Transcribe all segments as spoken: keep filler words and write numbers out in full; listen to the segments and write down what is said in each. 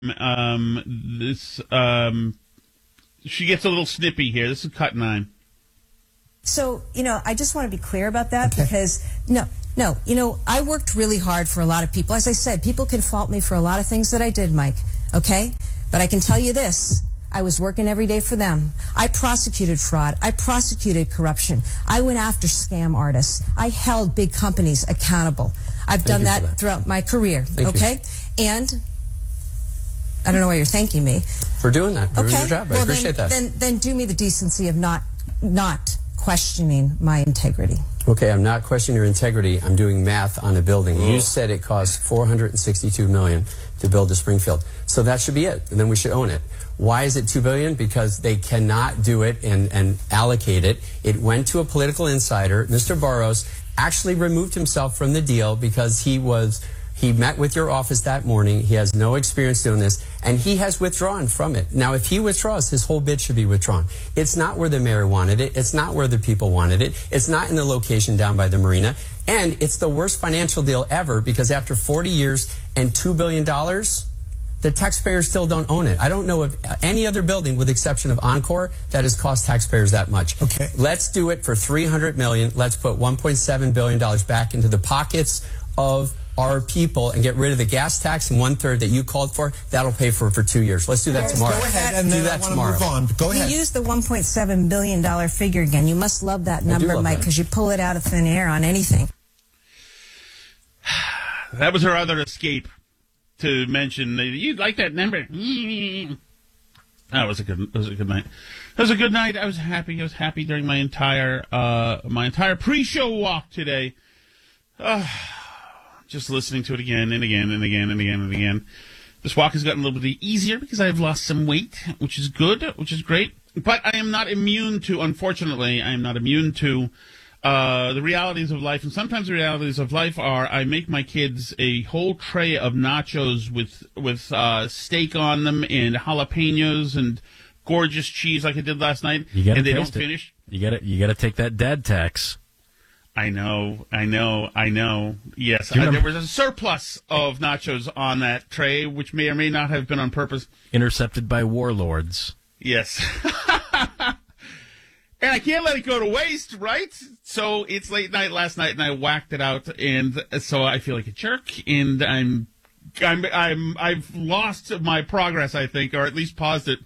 Um, this um, she gets a little snippy here. This is cut nine. So, you know, I just want to be clear about that Okay. because, no, no, you know, I worked really hard for a lot of people. As I said, people can fault me for a lot of things that I did, Mike, okay? But I can tell you this. I was working every day for them. I prosecuted fraud. I prosecuted corruption. I went after scam artists. I held big companies accountable. I've done that, that throughout my career, Thank okay? You. And I don't know why you're thanking me. For doing that. For okay. doing your job. I well, appreciate then, that. Then, then do me the decency of not, not questioning my integrity. Okay, I'm not questioning your integrity. I'm doing math on a building. Ugh. You said it cost four hundred sixty-two million dollars to build a Springfield. So that should be it. And then we should own it. Why is it two billion dollars? Because they cannot do it and, and allocate it. It went to a political insider. Mister Barros actually removed himself from the deal because he was he met with your office that morning. He has no experience doing this, and he has withdrawn from it. Now, if he withdraws, his whole bid should be withdrawn. It's not where the mayor wanted it. It's not where the people wanted it. It's not in the location down by the marina. And it's the worst financial deal ever because after forty years and two billion dollars, the taxpayers still don't own it. I don't know of any other building, with the exception of Encore, that has cost taxpayers that much. Okay. Let's do it for three hundred million dollars. Let's put one point seven billion dollars back into the pockets of our people and get rid of the gas tax and one third that you called for. That'll pay for it for two years. Let's do that tomorrow. Go ahead, and do then that I want tomorrow. to move on. But go You ahead. use the one point seven billion dollars figure again. You must love that number, love Mike, that. because you pull it out of thin air on anything. That was her other escape to mention. You like that number? That was a good. That was a good night. That was a good night. I was happy. I was happy during my entire uh, my entire pre-show walk today. Uh, just listening to it again and again and again and again and again. This walk has gotten a little bit easier because I've lost some weight, which is good, which is great. But I am not immune to, unfortunately, I am not immune to uh, the realities of life. And sometimes the realities of life are I make my kids a whole tray of nachos with with uh, steak on them and jalapenos and gorgeous cheese like I did last night, You gotta and they don't taste it. finish. You gotta you gotta take that dad tax. I know, I know, I know. Yes, Do you uh, there remember- was a surplus of nachos on that tray, which may or may not have been on purpose. Intercepted by warlords. Yes. And I can't let it go to waste, right? So it's late night last night, and I whacked it out, and so I feel like a jerk, and I'm, I'm, I'm, I've lost my progress, I think, or at least paused it.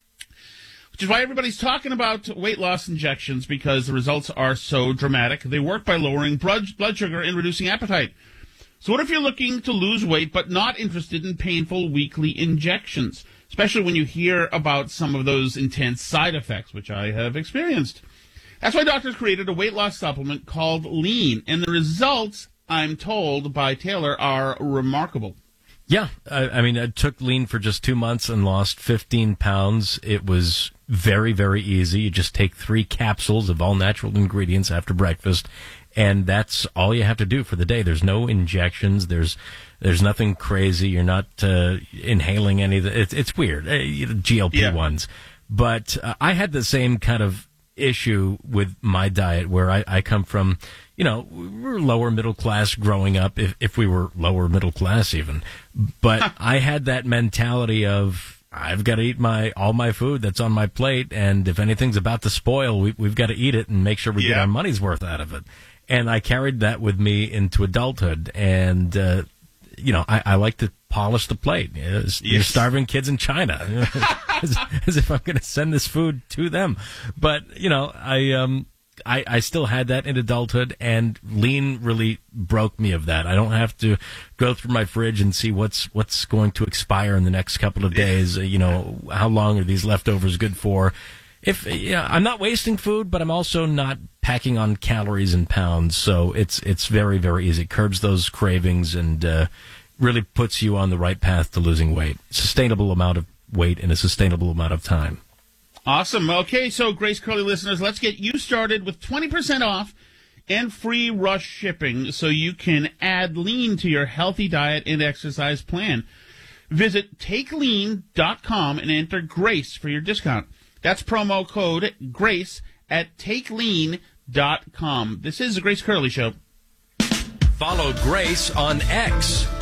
Which is why everybody's talking about weight loss injections, because the results are so dramatic. They work by lowering blood blood sugar and reducing appetite. So what if you're looking to lose weight but not interested in painful weekly injections? Especially when you hear about some of those intense side effects, which I have experienced. That's why doctors created a weight loss supplement called Lean, and the results, I'm told by Taylor, are remarkable. Yeah, I, I mean, I took Lean for just two months and lost fifteen pounds. It was very, very easy. You just take three capsules of all natural ingredients after breakfast, and that's all you have to do for the day. There's no injections. There's there's nothing crazy. You're not uh, inhaling any of the... It's, it's weird, uh, G L P ones. Yeah. But uh, I had the same kind of issue with my diet where I, I come from... You know, we were lower middle class growing up, if if we were lower middle class even. But I had that mentality of, I've got to eat my all my food that's on my plate, and if anything's about to spoil, we, we've got to eat it and make sure we yeah. get our money's worth out of it. And I carried that with me into adulthood. And, uh, you know, I, I like to polish the plate. You know, yes. You're starving kids in China. You know, as, as if I'm going to send this food to them. But, you know, I... um. I, I still had that in adulthood, and Lean really broke me of that. I don't have to go through my fridge and see what's what's going to expire in the next couple of days. You know, how long are these leftovers good for? If yeah, I'm not wasting food, but I'm also not packing on calories and pounds. So it's it's very very easy. It curbs those cravings and uh, really puts you on the right path to losing weight. Sustainable amount of weight in a sustainable amount of time. Awesome. Okay, so Grace Curley listeners, let's get you started with twenty percent off and free rush shipping so you can add Lean to your healthy diet and exercise plan. Visit take lean dot com and enter GRACE for your discount. That's promo code GRACE at take lean dot com. This is the Grace Curley Show. Follow Grace on X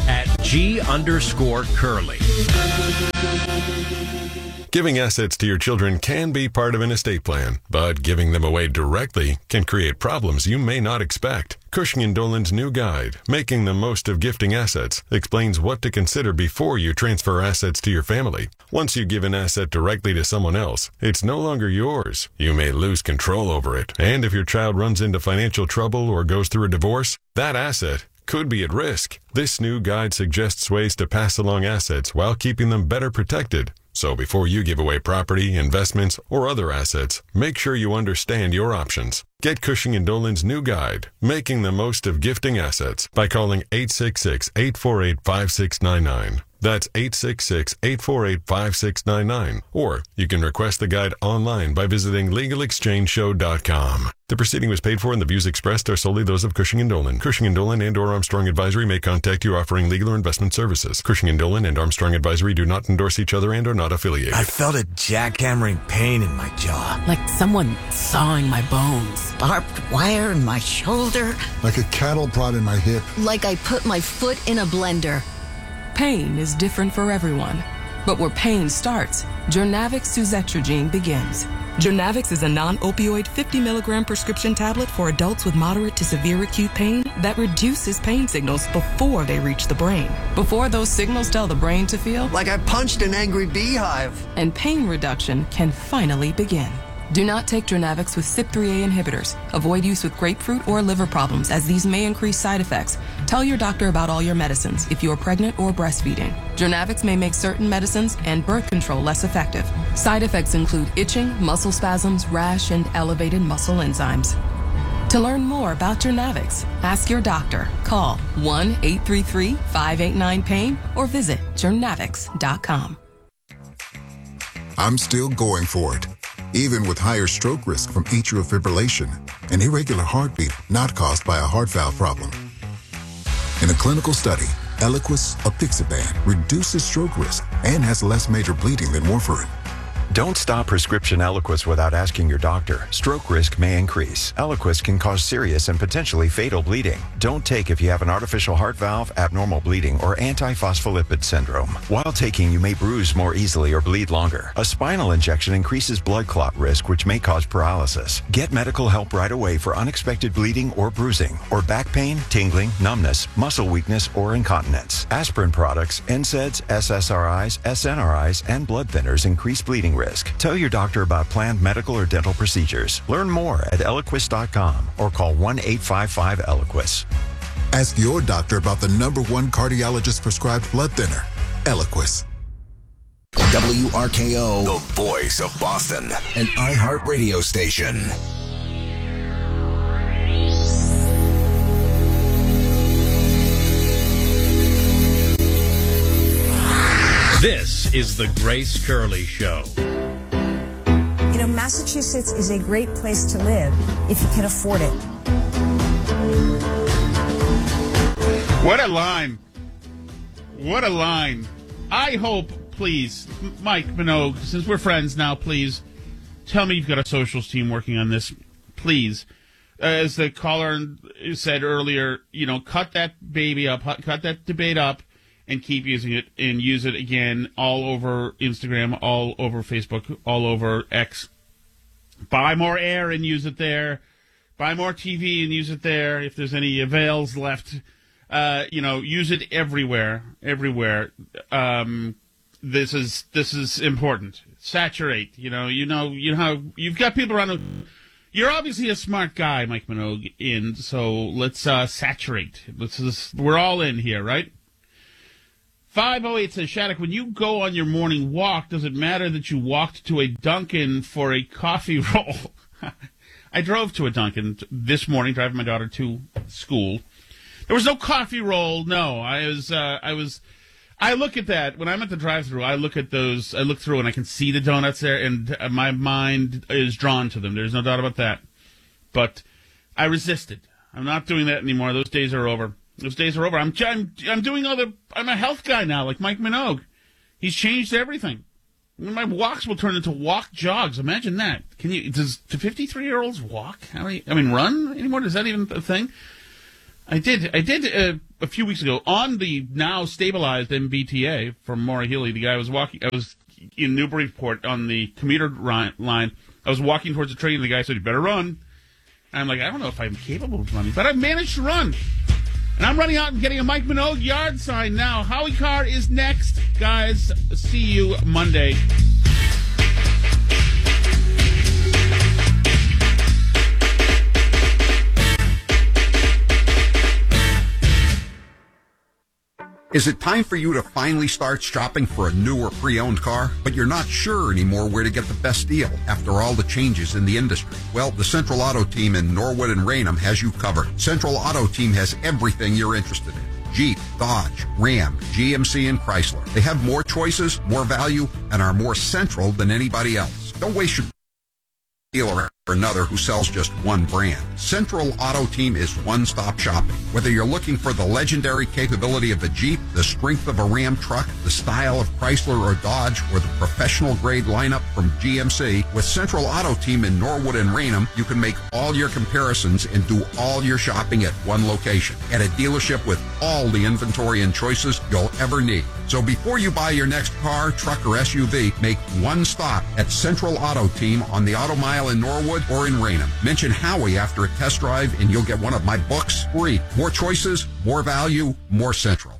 at G underscore Curly. Giving assets to your children can be part of an estate plan, but giving them away directly can create problems you may not expect. Cushing and Dolan's new guide, Making the Most of Gifting Assets, explains what to consider before you transfer assets to your family. Once you give an asset directly to someone else, it's no longer yours. You may lose control over it, and if your child runs into financial trouble or goes through a divorce, that asset could be at risk. This new guide suggests ways to pass along assets while keeping them better protected. So before you give away property, investments, or other assets, make sure you understand your options. Get Cushing and Dolan's new guide, Making the Most of Gifting Assets, by calling eight six six, eight four eight, five six nine nine. That's eight six six, eight four eight, five six nine nine. Or you can request the guide online by visiting legal exchange show dot com. The proceeding was paid for and the views expressed are solely those of Cushing and Dolan. Cushing and Dolan and or Armstrong Advisory may contact you offering legal or investment services. Cushing and Dolan and Armstrong Advisory do not endorse each other and are not affiliated. I felt a jackhammering pain in my jaw. Like someone sawing my bones. Barbed wire in my shoulder. Like a cattle prod in my hip. Like I put my foot in a blender. Pain is different for everyone, but where pain starts, Journavx suzetrigine begins. Journavx is a non-opioid fifty milligram prescription tablet for adults with moderate to severe acute pain that reduces pain signals before they reach the brain. Before those signals tell the brain to feel like I punched an angry beehive. And pain reduction can finally begin. Do not take Journavx with C Y P three A inhibitors. Avoid use with grapefruit or liver problems, as these may increase side effects. Tell your doctor about all your medicines if you are pregnant or breastfeeding. Journavx may make certain medicines and birth control less effective. Side effects include itching, muscle spasms, rash, and elevated muscle enzymes. To learn more about Journavx, ask your doctor. Call one eight three three, five eight nine, pain or visit journavx dot com. I'm still going for it. Even with higher stroke risk from atrial fibrillation, an irregular heartbeat not caused by a heart valve problem. In a clinical study, Eliquis apixaban reduces stroke risk and has less major bleeding than warfarin. Don't stop prescription Eliquis without asking your doctor. Stroke risk may increase. Eliquis can cause serious and potentially fatal bleeding. Don't take if you have an artificial heart valve, abnormal bleeding, or antiphospholipid syndrome. While taking, you may bruise more easily or bleed longer. A spinal injection increases blood clot risk, which may cause paralysis. Get medical help right away for unexpected bleeding or bruising, or back pain, tingling, numbness, muscle weakness, or incontinence. Aspirin products, N SAIDs, S S R Is, S N R Is, and blood thinners increase bleeding risk. Tell your doctor about planned medical or dental procedures. Learn more at eliquis dot com or call one eight five five Eliquis. Ask your doctor about the number one cardiologist prescribed blood thinner, Eliquis. W R K O, the voice of Boston, an iHeart radio station. This is the Grace Curley Show. You know, Massachusetts is a great place to live if you can afford it. What a line. What a line. I hope, please, Mike Minogue, since we're friends now, please, tell me you've got a socials team working on this. Please. Uh, as the caller said earlier, you know, cut that baby up, cut that debate up, and keep using it, and use it again all over Instagram, all over Facebook, all over X. Buy more air and use it there. Buy more T V and use it there. If there's any avails left, uh, you know, use it everywhere, everywhere. Um, this is this is important. Saturate. You know, you know, you know how you've got people around. Who, you're obviously a smart guy, Mike Minogue, in so let's uh, saturate. Let's just, we're all in here, right? five oh eight says, Shattuck, when you go on your morning walk, does it matter that you walked to a Dunkin' for a coffee roll? I drove to a Dunkin' this morning, driving my daughter to school. There was no coffee roll, no. I was, uh, I was, I look at that, when I'm at the drive-thru, I look at those, I look through and I can see the donuts there, and my mind is drawn to them. There's no doubt about that. But I resisted. I'm not doing that anymore. Those days are over. Those days are over. I'm, I'm I'm doing all the. I'm a health guy now, like Mike Minogue. He's changed everything. My walks will turn into walk jogs. Imagine that. Can you? Does do fifty-three year olds walk? How many, I mean, run anymore? Is that even a thing? I did. I did. Uh, a few weeks ago on the now stabilized M B T A from Maura Healey. The guy was walking. I was in Newburyport on the commuter line. I was walking towards the train, and the guy said, "You better run." And I'm like, I don't know if I'm capable of running, but I've managed to run. And I'm running out and getting a Mike Minogue yard sign now. Howie Carr is next, guys. See you Monday. Is it time for you to finally start shopping for a new or pre-owned car, but you're not sure anymore where to get the best deal after all the changes in the industry? Well, the Central Auto Team in Norwood and Raynham has you covered. Central Auto Team has everything you're interested in. Jeep, Dodge, Ram, G M C, and Chrysler. They have more choices, more value, and are more central than anybody else. Don't waste your dealer or another who sells just one brand. Central Auto Team is one-stop shopping. Whether you're looking for the legendary capability of a Jeep, the strength of a Ram truck, the style of Chrysler or Dodge, or the professional-grade lineup from G M C, with Central Auto Team in Norwood and Raynham, you can make all your comparisons and do all your shopping at one location, at a dealership with all the inventory and choices you'll ever need. So before you buy your next car, truck, or S U V, make one stop at Central Auto Team on the Auto Mile in Norwood or in Raynham. Mention Howie after a test drive and you'll get one of my books free. More choices, more value, more Central.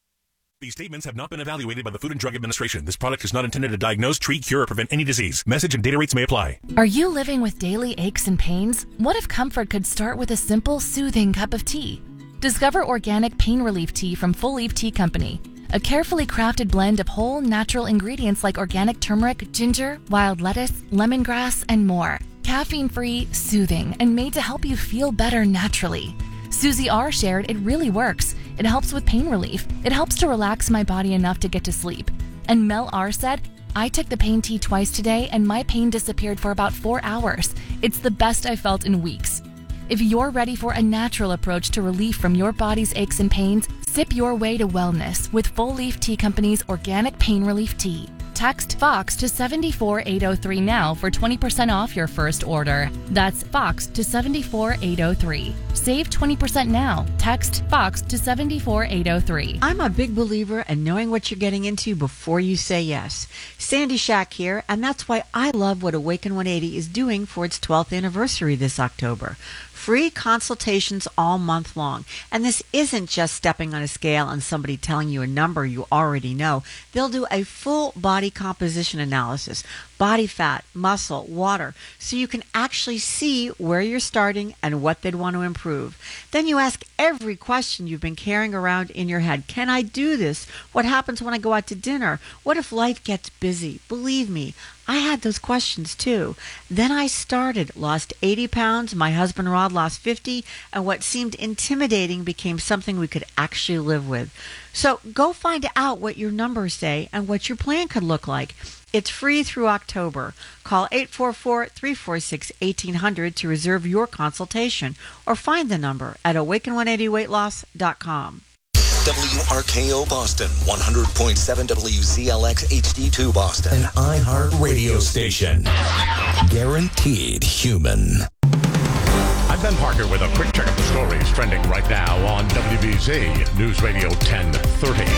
These statements have not been evaluated by the Food and Drug Administration. This product is not intended to diagnose, treat, cure, or prevent any disease. Message and data rates may apply. Are you living with daily aches and pains? What if comfort could start with a simple, soothing cup of tea? Discover organic pain relief tea from Full Leaf Tea Company. A carefully crafted blend of whole, natural ingredients like organic turmeric, ginger, wild lettuce, lemongrass, and more. Caffeine-free, soothing, and made to help you feel better naturally. Susie R. shared it really works. It helps with pain relief. It helps to relax my body enough to get to sleep. And Mel R. said, I took the pain tea twice today and my pain disappeared for about four hours. It's the best I felt in weeks. If you're ready for a natural approach to relief from your body's aches and pains, sip your way to wellness with Full Leaf Tea Company's organic pain relief tea. Text FOX to seven four eight zero three now for twenty percent off your first order. That's FOX to seven four eight zero three. Save twenty percent now. Text FOX to seven four eight zero three. I'm a big believer in knowing what you're getting into before you say yes. Sandy Shack here, and that's why I love what Awaken one eighty is doing for its twelfth anniversary this October. Free consultations all month long. And this isn't just stepping on a scale and somebody telling you a number you already know. They'll do a full body composition analysis, body fat, muscle, water, so you can actually see where you're starting and what they'd want to improve. Then you ask every question you've been carrying around in your head. Can I do this? What happens when I go out to dinner? What if life gets busy? Believe me, I had those questions too. Then I started, lost eighty pounds, my husband Rod lost fifty, and what seemed intimidating became something we could actually live with. So go find out what your numbers say and what your plan could look like. It's free through October. Call eight four four, three four six, one eight zero zero to reserve your consultation or find the number at awaken one eighty weight loss dot com. W R K O Boston, one hundred point seven W Z L X H D two Boston. An iHeart radio station. Guaranteed human. I'm Ben Parker with a quick check of the stories trending right now on W B Z News Radio ten thirty.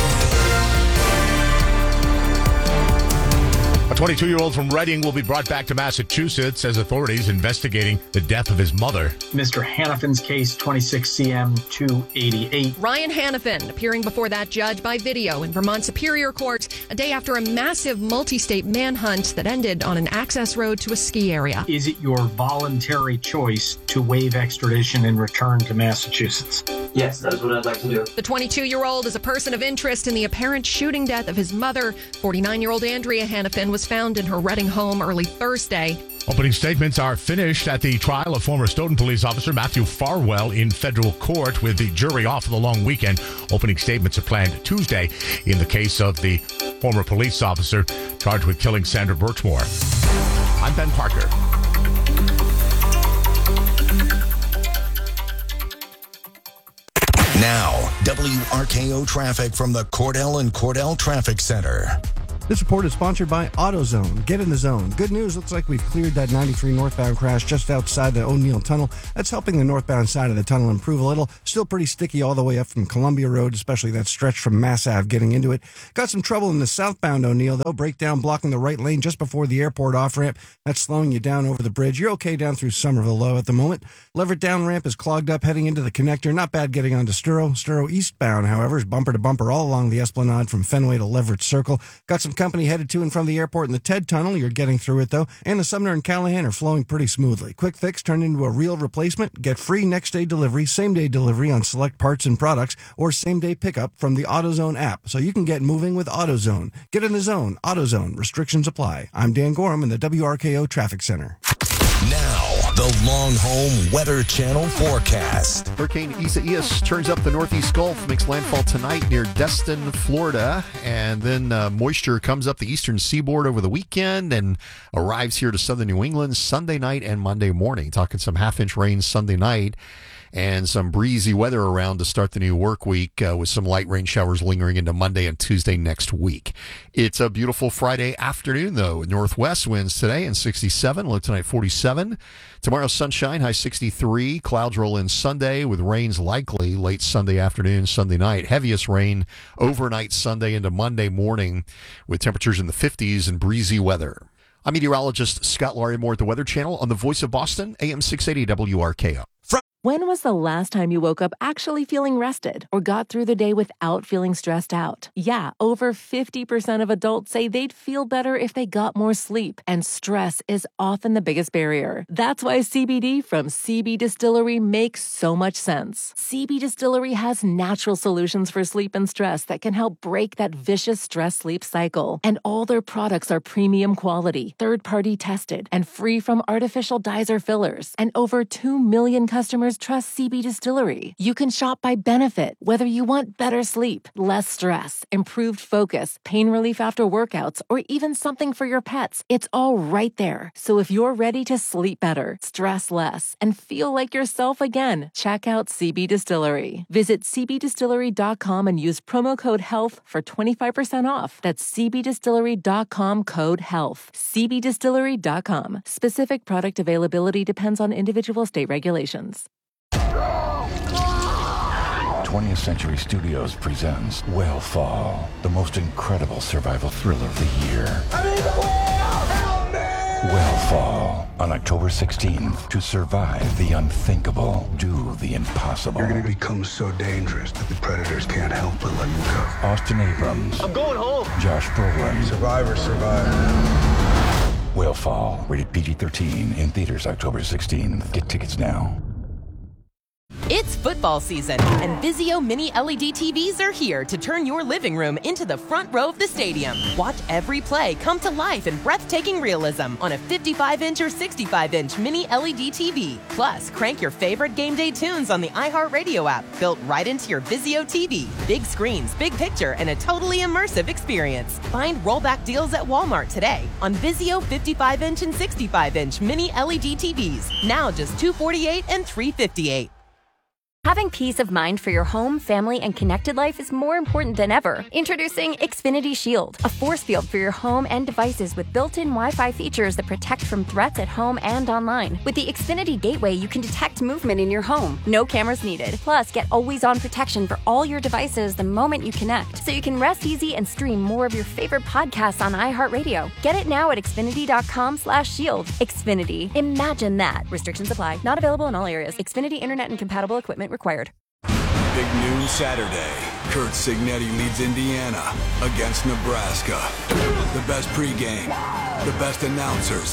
A twenty-two-year-old from Reading will be brought back to Massachusetts as authorities investigating the death of his mother. Mister Hannafin's case, twenty-six C M two eighty-eight. Ryan Hannafin appearing before that judge by video in Vermont Superior Court a day after a massive multi-state manhunt that ended on an access road to a ski area. Is it your voluntary choice to waive extradition and return to Massachusetts? Yes, that is what I'd like to do. The twenty-two-year-old is a person of interest in the apparent shooting death of his mother. forty-nine-year-old Andrea Hannafin was found in her Reading home early Thursday. Opening statements are finished at the trial of former Stoughton police officer Matthew Farwell in federal court with the jury off for the long weekend. Opening statements are planned Tuesday in the case of the former police officer charged with killing Sandra Birchmore. I'm Ben Parker. Now, W R K O traffic from the Cordell and Cordell Traffic Center. This report is sponsored by AutoZone. Get in the zone. Good news, looks like we've cleared that ninety-three northbound crash just outside the O'Neill Tunnel. That's helping the northbound side of the tunnel improve a little. Still pretty sticky all the way up from Columbia Road, especially that stretch from Mass Ave getting into it. Got some trouble in the southbound O'Neill, though. Breakdown blocking the right lane just before the airport off-ramp. That's slowing you down over the bridge. You're okay down through Somerville, though, at the moment. Leverett down ramp is clogged up heading into the connector. Not bad getting onto Sturo. Sturo eastbound, however, is bumper to bumper all along the Esplanade from Fenway to Leverett Circle. Got some company headed to and from the airport in the Ted Tunnel. You're getting through it, though. And the Sumner and Callahan are flowing pretty smoothly. Quick fix turned into a real replacement. Get free next-day delivery, same-day delivery on select parts and products, or same-day pickup from the AutoZone app. So you can get moving with AutoZone. Get in the zone. AutoZone. Restrictions apply. I'm Dan Gorham in the W R K O Traffic Center. Now, the Long Home Weather Channel forecast. Hurricane Isaias turns up the Northeast Gulf, makes landfall tonight near Destin, Florida, and then uh, moisture comes up the eastern seaboard over the weekend and arrives here to southern New England Sunday night and Monday morning. Talking some half-inch rain Sunday night and some breezy weather around to start the new work week uh, with some light rain showers lingering into Monday and Tuesday next week. It's a beautiful Friday afternoon, though. Northwest winds today and sixty-seven, low tonight forty-seven. Tomorrow, sunshine, high sixty-three. Clouds roll in Sunday with rains likely late Sunday afternoon, Sunday night. Heaviest rain overnight Sunday into Monday morning with temperatures in the fifties and breezy weather. I'm meteorologist Scott Larimore at the Weather Channel on the Voice of Boston, A M six eighty W R K O. When was the last time you woke up actually feeling rested or got through the day without feeling stressed out? Yeah, over fifty percent of adults say they'd feel better if they got more sleep, and stress is often the biggest barrier. That's why C B D from C B Distillery makes so much sense. C B Distillery has natural solutions for sleep and stress that can help break that vicious stress-sleep cycle. And all their products are premium quality, third-party tested, and free from artificial dyes or fillers. And over two million customers trust C B Distillery. You can shop by benefit, whether you want better sleep, less stress, improved focus, pain relief after workouts, or even something for your pets. It's all right there. So if you're ready to sleep better, stress less, and feel like yourself again, check out C B Distillery. Visit c b distillery dot com and use promo code HEALTH for twenty-five percent off. That's c b distillery dot com code HEALTH. c b distillery dot com. Specific product availability depends on individual state regulations. twentieth Century Studios presents Whale the most incredible survival thriller of the year. Whale on October sixteenth. To survive the unthinkable, do the impossible. You're going to become so dangerous that the predators can't help but let you go. Austin Abrams. I'm going home. Josh Brolin. Survivor, survivor. Whale rated P G thirteen in theaters October sixteenth. Get tickets now. It's football season, and Vizio Mini L E D T Vs are here to turn your living room into the front row of the stadium. Watch every play come to life in breathtaking realism on a fifty-five inch or sixty-five inch Mini L E D T V. Plus, crank your favorite game day tunes on the iHeartRadio app, built right into your Vizio T V. Big screens, big picture, and a totally immersive experience. Find rollback deals at Walmart today on Vizio fifty-five inch and sixty-five inch Mini L E D T Vs. Now just two hundred forty-eight dollars and three hundred fifty-eight dollars. Having peace of mind for your home, family, and connected life is more important than ever. Introducing Xfinity Shield, a force field for your home and devices with built-in Wi-Fi features that protect from threats at home and online. With the Xfinity Gateway, you can detect movement in your home. No cameras needed. Plus, get always-on protection for all your devices the moment you connect, so you can rest easy and stream more of your favorite podcasts on iHeartRadio. Get it now at xfinity.com slash shield. Xfinity. Imagine that. Restrictions apply. Not available in all areas. Xfinity Internet and compatible equipment required. Big noon Saturday. Kurt Signetti leads Indiana against Nebraska. The best pregame, the best announcers.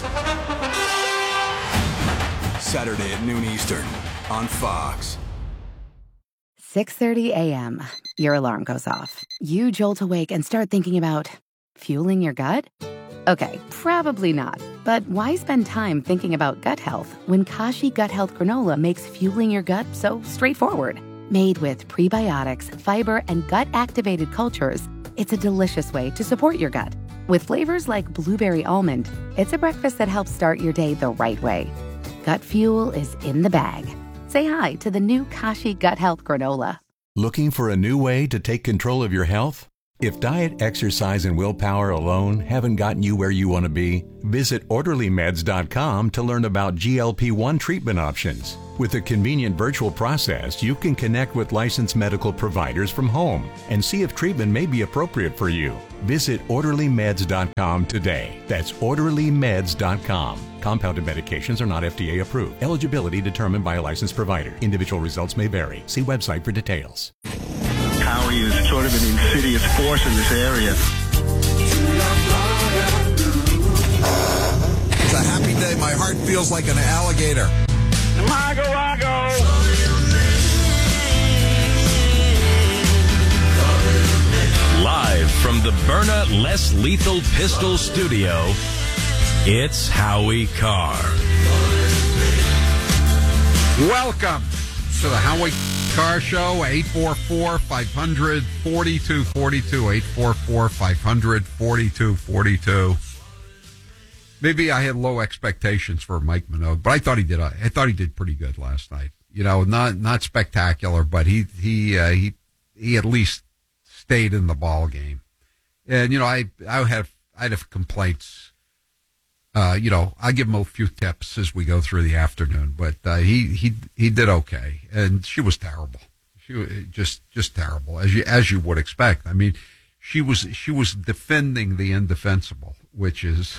Saturday at noon Eastern on Fox. six thirty a.m. Your alarm goes off. You jolt awake and start thinking about fueling your gut? Okay, probably not. But why spend time thinking about gut health when Kashi Gut Health Granola makes fueling your gut so straightforward? Made with prebiotics, fiber, and gut-activated cultures, it's a delicious way to support your gut. With flavors like blueberry almond, it's a breakfast that helps start your day the right way. Gut fuel is in the bag. Say hi to the new Kashi Gut Health Granola. Looking for a new way to take control of your health? If diet, exercise, and willpower alone haven't gotten you where you want to be, visit orderly meds dot com to learn about G L P one treatment options. With a convenient virtual process, you can connect with licensed medical providers from home and see if treatment may be appropriate for you. Visit orderly meds dot com today. That's orderly meds dot com. Compounded medications are not F D A approved. Eligibility determined by a licensed provider. Individual results may vary. See website for details. Howie is sort of an insidious force in this area. It's a happy day. My heart feels like an alligator. Mago, Mago. Live from the Byrna Less Lethal Pistol Studio, it's Howie Carr. Welcome to the Howie Carr Show, eight four four, five hundred, forty-two forty-two, eight four four, five hundred, forty-two forty-two. Maybe I had low expectations for Mike Minogue, but I thought he did. I thought he did pretty good last night. You know, not not spectacular, but he he uh, he he at least stayed in the ball game. And you know, I I have I'd have complaints. Uh, you know, I give him a few tips as we go through the afternoon, but uh, he he he did okay, and she was terrible. She was just just terrible, as you as you would expect. I mean, she was she was defending the indefensible, which is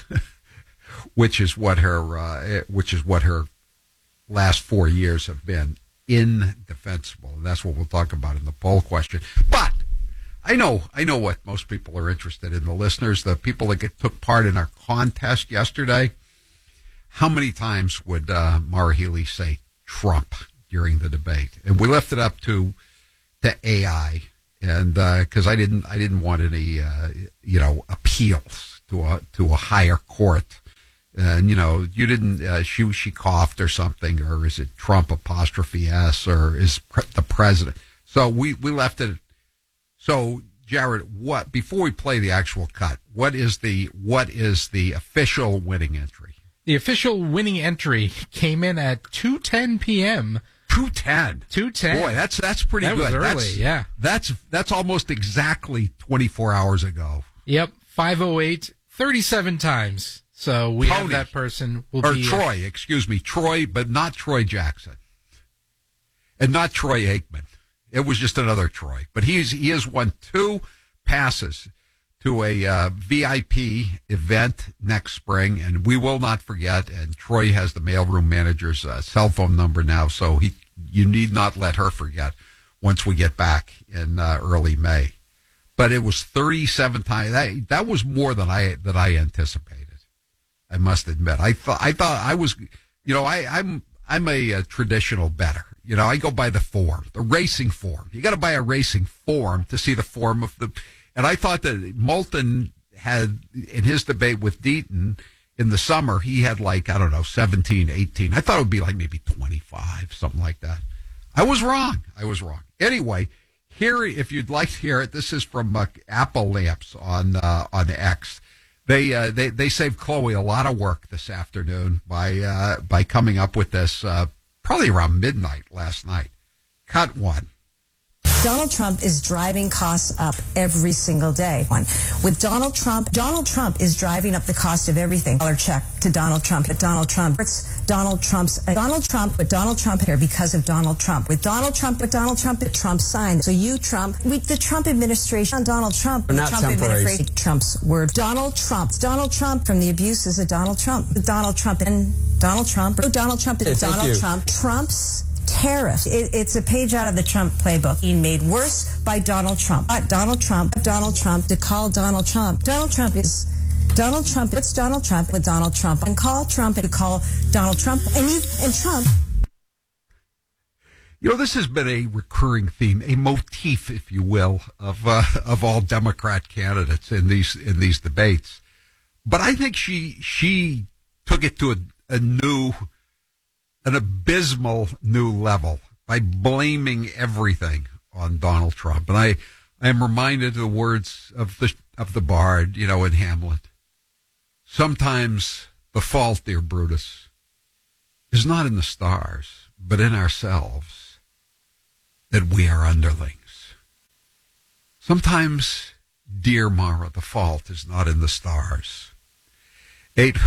which is what her uh, which is what her last four years have been, indefensible, and that's what we'll talk about in the poll question. But I know, I know what most people are interested in. The listeners, the people that get, took part in our contest yesterday. How many times would uh, Maura Healey say Trump during the debate? And we left it up to to A I, and because uh, I didn't, I didn't want any, uh, you know, appeals to a to a higher court. And you know, you didn't. Uh, she she coughed or something, or is it Trump apostrophe S, or is pre- the president? So we we left it. So, Jared, what before we play the actual cut, what is the what is the official winning entry? The official winning entry came in at two ten p.m. two ten two ten Boy, that's that's pretty that good. Was early, that's, yeah. That's that's almost exactly twenty-four hours ago. Yep, five oh eight, thirty-seven times. So we Tony, have that person will or be Troy, uh, excuse me, Troy, but not Troy Jackson, and not Troy Aikman. It was just another Troy, but he's he has won two passes to a uh, V I P event next spring, and we will not forget. And Troy has the mailroom manager's uh, cell phone number now, so he you need not let her forget once we get back in uh, early May. But it was thirty-seven times. That, that was more than I that I anticipated. I must admit. I thought I thought I was, you know, I, I'm I'm a, a traditional bettor. You know, I go by the form, the racing form. You got to buy a racing form to see the form of the. And I thought that Moulton had, in his debate with Deaton in the summer, he had like, I don't know, seventeen, eighteen. I thought it would be like maybe twenty-five, something like that. I was wrong. I was wrong. Anyway, here, if you'd like to hear it, this is from uh, Apple Lamps on uh, on X. They uh, they they saved Chloe a lot of work this afternoon by uh, by coming up with this. Uh, Probably around midnight last night. Cut one. Donald Trump is driving costs up every single day. With Donald Trump, Donald Trump is driving up the cost of everything. Dollar check to Donald Trump. But Donald Trump, it's Donald Trump's, uh, Donald Trump, but Donald Trump here because of Donald Trump. With Donald Trump, but Donald Trump, but Trump signed. So you, Trump, with the Trump administration, Donald Trump, We're not Trump administration, Trump's word. Donald Trump, Donald Trump from the abuses of Donald Trump. Donald Trump and Donald Trump, Donald Trump, and Hey, Donald you. Trump, Trump's tariff. It, it's a page out of the Trump playbook being made worse by Donald Trump. Uh, Donald Trump, Donald Trump, to call Donald Trump. Donald Trump is, Donald Trump, it's Donald Trump with Donald Trump. And call Trump and call Donald Trump. And you, and Trump. You know, this has been a recurring theme, a motif, if you will, of uh, of all Democrat candidates in these in these debates. But I think she she took it to a, a new, an abysmal new level by blaming everything on Donald Trump. And I, I am reminded of the words of the of the bard, you know, in Hamlet. Sometimes the fault, dear Brutus, is not in the stars, but in ourselves, that we are underlings. Sometimes Dear Mara, the fault is not in the stars. Eight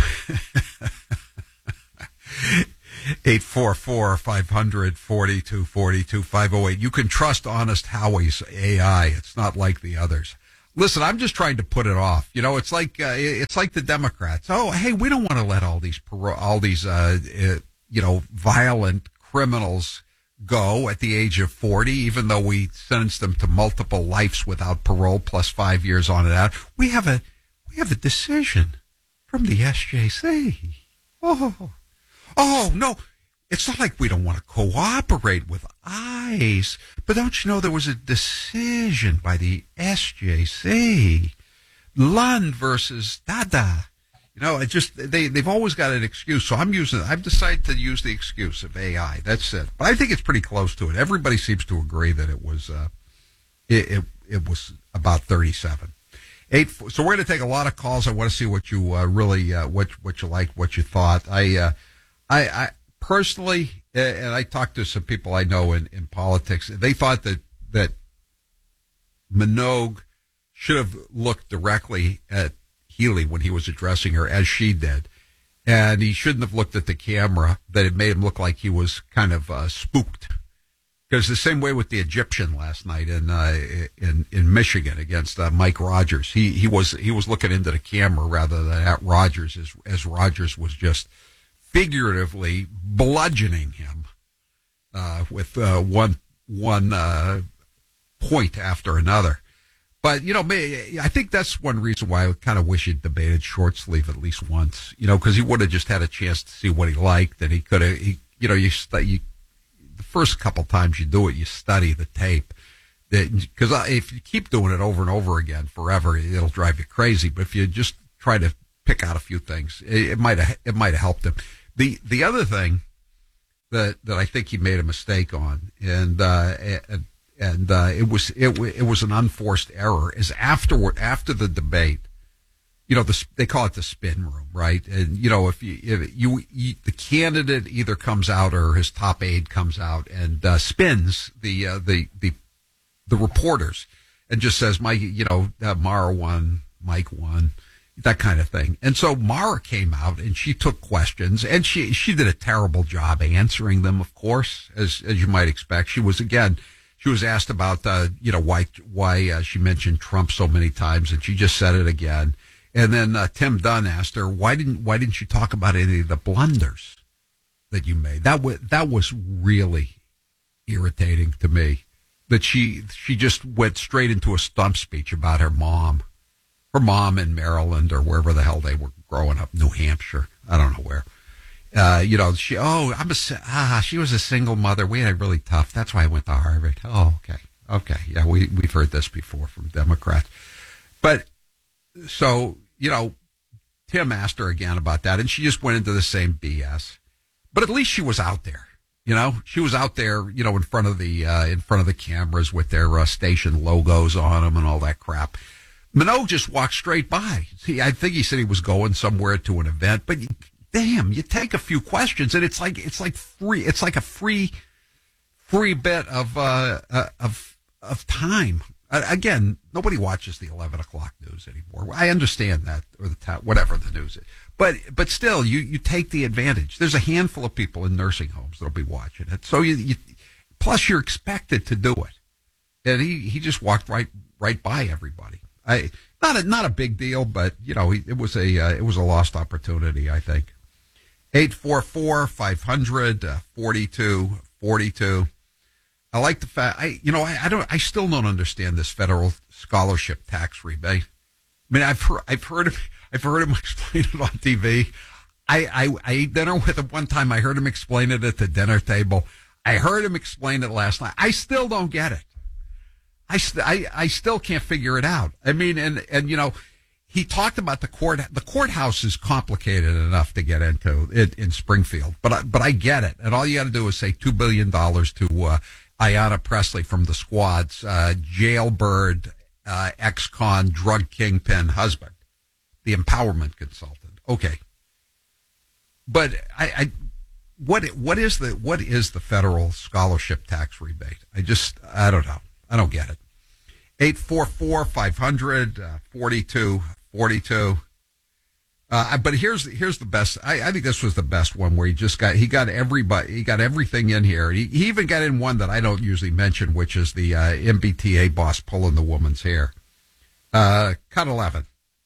eight four four five hundred forty two forty two five oh eight. You can trust Honest Howie's A I. It's not like the others. Listen, I'm just trying to put it off. You know, it's like uh, it's like the Democrats. Oh, hey, we don't want to let all these paro- all these uh, uh, you know violent criminals go at the age of forty, even though we sentenced them to multiple lives without parole plus five years on it out. We have a we have a decision from the S J C. Oh, oh no. It's not like we don't want to cooperate with ICE, but don't you know there was a decision by the S J C, Lund versus Dada. You know, it just they they've always got an excuse. So I'm using. I've decided to use the excuse of A I. That's it. But I think it's pretty close to it. Everybody seems to agree that it was uh, it, it it was about thirty-seven. Eight. So we're going to take a lot of calls. I want to see what you uh, really uh, what what you like, what you thought. I uh, I. I Personally, and I talked to some people I know in, in politics, they thought that, that Minogue should have looked directly at Healy when he was addressing her, as she did. And he shouldn't have looked at the camera, that it made him look like he was kind of uh, spooked. Because the same way with the Egyptian last night in uh, in, in Michigan against uh, Mike Rogers. He he was he was looking into the camera rather than at Rogers, as, as Rogers was just figuratively bludgeoning him uh, with uh, one one uh, point after another. But, you know, I think that's one reason why I kind of wish he'd debated short sleeve at least once, you know, because he would have just had a chance to see what he liked, and he could have, he, you know, you, you the first couple times you do it, you study the tape. Because if you keep doing it over and over again forever, it'll drive you crazy. But if you just try to pick out a few things, it, it might have it might have helped him. The the other thing that that I think he made a mistake on, and uh, and, and uh, it was it it was an unforced error, is afterward after the debate, you know, the, they call it the spin room, right? And you know, if you if you, you the candidate either comes out or his top aide comes out and uh, spins the uh, the the the reporters and just says, Mike, you know, uh, Mara won, Mike won, that kind of thing. And so Mara came out and she took questions, and she, she did a terrible job answering them, of course, as, as you might expect. She was, again, she was asked about, uh, you know, why, why, uh, she mentioned Trump so many times, and she just said it again. And then, uh, Tim Dunn asked her, why didn't, why didn't you talk about any of the blunders that you made? That was, that was really irritating to me, that she, she just went straight into a stump speech about her mom. Her mom in Maryland or wherever the hell they were growing up, New Hampshire. I don't know where. Uh, you know, she, oh, I'm a, ah, she was a single mother. We had it really tough. That's why I went to Harvard. Oh, okay. Okay. Yeah, we, we've heard this before from Democrats. But, so, you know, Tim asked her again about that, and she just went into the same B S. But at least she was out there. You know, she was out there, you know, in front of the, uh, in front of the cameras with their uh, station logos on them and all that crap. Minogue just walked straight by. See, I think he said he was going somewhere to an event, but damn, you take a few questions and it's like it's like free. It's like a free, free bit of uh, uh, of of time. Uh, again, nobody watches the eleven o'clock news anymore. I understand that, or the ta- whatever the news is, but but still, you you take the advantage. There's a handful of people in nursing homes that'll be watching it, so you, you plus you're expected to do it, and he he just walked right right by everybody. I, not a not a big deal, but you know, it was a uh, it was a lost opportunity, I think. Eight four four five hundred forty two forty two. I like the fact I you know I, I don't I still don't understand this federal scholarship tax rebate. I mean, I've heard I've heard him I've heard him explain it on T V. I I, I ate dinner with him one time. I heard him explain it at the dinner table. I heard him explain it last night. I still don't get it. I, st- I, I still can't figure it out. I mean, and, and, you know, he talked about the court. The courthouse is complicated enough to get into it in Springfield, but I, but I get it. And all you got to do is say two billion dollars to, uh, Ayanna Pressley from the Squad's, uh, jailbird, uh, ex-con drug kingpin husband, the empowerment consultant. Okay. But I, I, what, what is the, what is the federal scholarship tax rebate? I just, I don't know. I don't get it. eight four four, five hundred, forty-two forty-two. Uh, but here's here's the best. I, I think this was the best one where he just got he got everybody he got everything in here. He, he even got in one that I don't usually mention, which is the uh, M B T A boss pulling the woman's hair. Uh, cut eleven.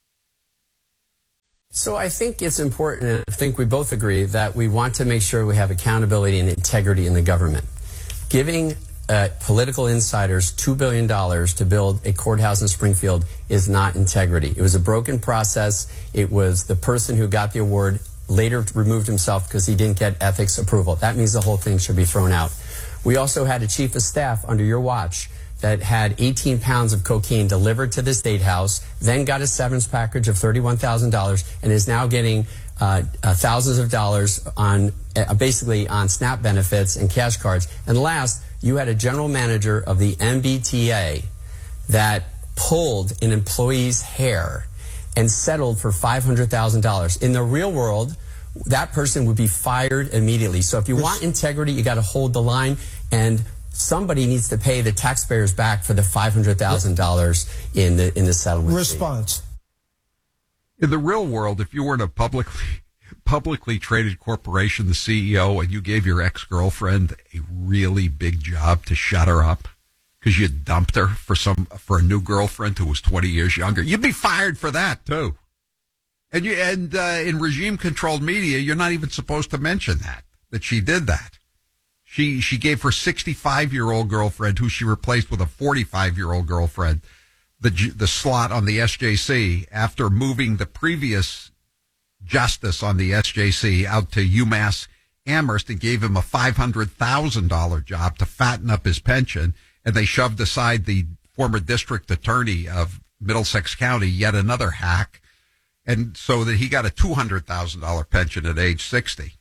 So I think it's important, and I think we both agree, that we want to make sure we have accountability and integrity in the government. Giving uh, political insiders two billion dollars to build a courthouse in Springfield is not integrity. It was a broken process. It was the person who got the award later removed himself because he didn't get ethics approval. That means the whole thing should be thrown out. We also had a chief of staff under your watch that had eighteen pounds of cocaine delivered to the State House, then got a severance package of thirty-one thousand dollars, and is now getting uh, uh, thousands of dollars on uh, basically on SNAP benefits and cash cards. And last, you had a general manager of the M B T A that pulled an employee's hair and settled for five hundred thousand dollars. In the real world, that person would be fired immediately. So if you want integrity, you got to hold the line, and somebody needs to pay the taxpayers back for the five hundred thousand dollars in the in the settlement. Response. Fee. In the real world, if you were in a publicly publicly traded corporation, the C E O, and you gave your ex-girlfriend a really big job to shut her up because you dumped her for some for a new girlfriend who was twenty years younger, you'd be fired for that too. And you and uh, in regime-controlled media, you're not even supposed to mention that that she did that. She she gave her sixty-five-year-old girlfriend, who she replaced with a forty-five-year-old girlfriend, the the slot on the S J C after moving the previous justice on the S J C out to UMass Amherst and gave him a five hundred thousand dollars job to fatten up his pension, and they shoved aside the former district attorney of Middlesex County, yet another hack, and so that he got a two hundred thousand dollars pension at age sixty.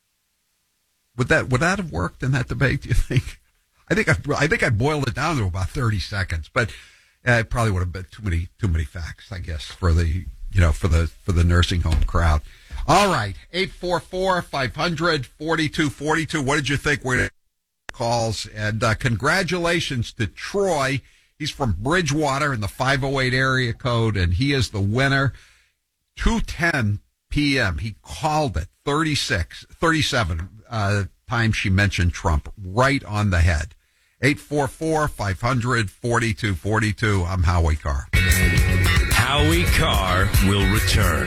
Would that would that have worked in that debate, do you think? I think I, I think I boiled it down to about thirty seconds, but uh, it probably would have been too many too many facts, I guess, for the you know for the for the nursing home crowd. All right, eight four four, five hundred, forty-two forty-two. What did you think were the calls? And uh, congratulations to Troy. He's from Bridgewater in the five oh eight area code, and he is the winner. two ten p.m. He called it thirty-six, thirty-seven uh, times she mentioned Trump, right on the head. eight four four, five hundred, forty-two forty-two. I'm Howie Carr. Howie Carr will return.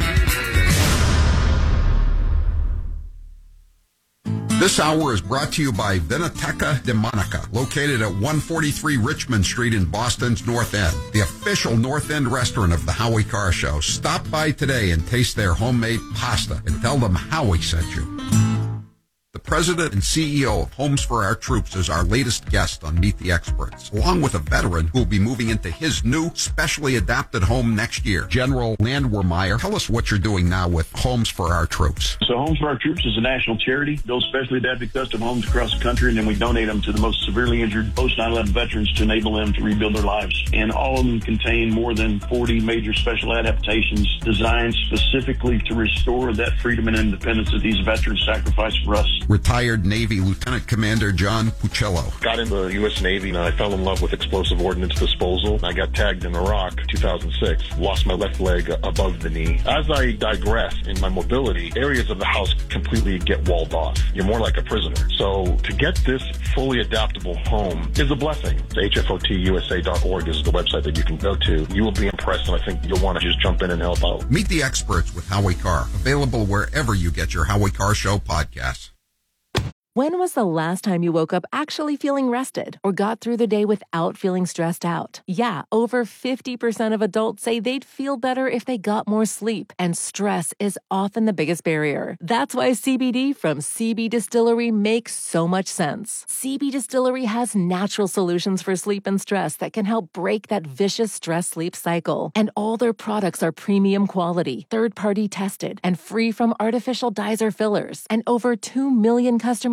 This hour is brought to you by Vinoteca de Monica, located at one forty-three Richmond Street in Boston's North End, the official North End restaurant of the Howie Carr Show. Stop by today and taste their homemade pasta and tell them Howie sent you. The president and C E O of Homes for Our Troops is our latest guest on Meet the Experts, along with a veteran who will be moving into his new specially adapted home next year. General Landwehrmeyer, tell us what you're doing now with Homes for Our Troops. So Homes for Our Troops is a national charity, builds specially adapted custom homes across the country, and then we donate them to the most severely injured post nine eleven veterans to enable them to rebuild their lives. And all of them contain more than forty major special adaptations designed specifically to restore that freedom and independence that these veterans sacrificed for us. Retired Navy Lieutenant Commander John Puccello. Got into the U S Navy and I fell in love with explosive ordnance disposal. I got tagged in Iraq two thousand six, lost my left leg above the knee. As I digress in my mobility, areas of the house completely get walled off. You're more like a prisoner. So to get this fully adaptable home is a blessing. H F O T U S A dot org is the website that you can go to. You will be impressed, and I think you'll want to just jump in and help out. Meet the Experts with Howie Carr, available wherever you get your Howie Carr Show podcasts. When was the last time you woke up actually feeling rested or got through the day without feeling stressed out? Yeah, over fifty percent of adults say they'd feel better if they got more sleep, and stress is often the biggest barrier. That's why C B D from C B Distillery makes so much sense. C B Distillery has natural solutions for sleep and stress that can help break that vicious stress-sleep cycle. And all their products are premium quality, third-party tested, and free from artificial dyes or fillers. And over two million customers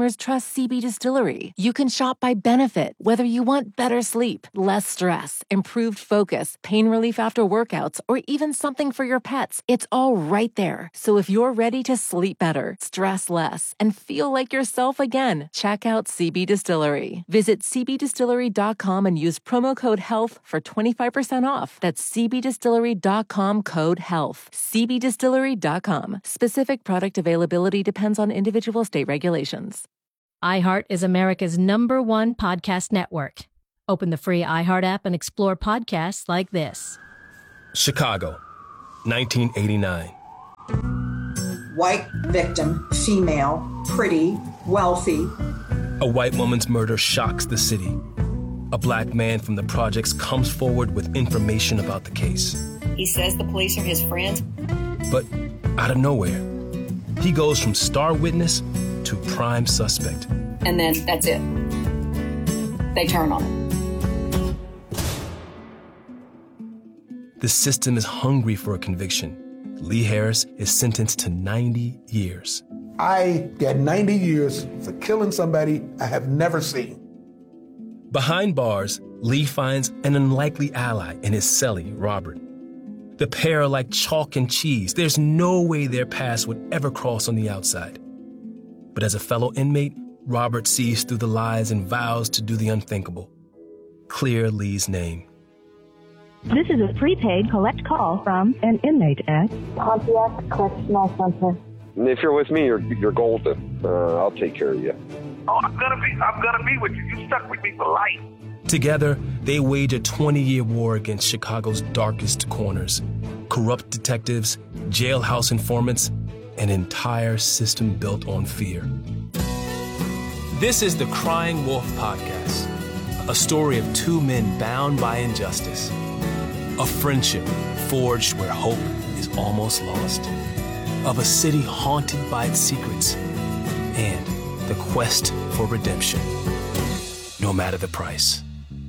customers trust C B Distillery. You can shop by benefit, whether you want better sleep, less stress, improved focus, pain relief after workouts, or even something for your pets. It's all right there. So if you're ready to sleep better, stress less, and feel like yourself again, check out C B Distillery. Visit c b distillery dot com and use promo code HEALTH for twenty-five percent off. That's c b distillery dot com code HEALTH. c b distillery dot com. Specific product availability depends on individual state regulations. iHeart is America's number one podcast network. Open the free iHeart app and explore podcasts like this. Chicago, nineteen eighty-nine. White victim, female, pretty, wealthy. A white woman's murder shocks the city. A black man from the projects comes forward with information about the case. He says the police are his friends. But out of nowhere, he goes from star witness to prime suspect. And then that's it. They turn on him. The system is hungry for a conviction. Lee Harris is sentenced to ninety years. I got ninety years for killing somebody I have never seen. Behind bars, Lee finds an unlikely ally in his cellie, Robert. The pair are like chalk and cheese. There's no way their paths would ever cross on the outside. But as a fellow inmate, Robert sees through the lies and vows to do the unthinkable. Clear Lee's name. This is a prepaid collect call from an inmate at Pontiac Correctional Center. If you're with me, you're you're golden. Uh, I'll take care of you. Oh, I'm gonna be I'm gonna be with you. You stuck with me for life. Together, they wage a twenty-year war against Chicago's darkest corners. Corrupt detectives, jailhouse informants, an entire system built on fear. This is the Crying Wolf Podcast, a story of two men bound by injustice. A friendship forged where hope is almost lost. Of a city haunted by its secrets. And the quest for redemption, no matter the price.